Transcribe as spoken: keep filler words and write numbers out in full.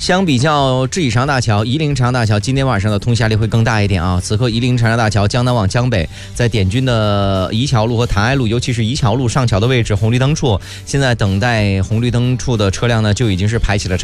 相比较至以长大桥、夷陵长江大桥，今天晚上的通下力会更大一点啊。此刻夷陵长江大桥江南往江北，在点军的宜桥路和谭爱路，尤其是宜桥路上桥的位置，红绿灯处，现在等待红绿灯处的车辆呢，就已经是排起了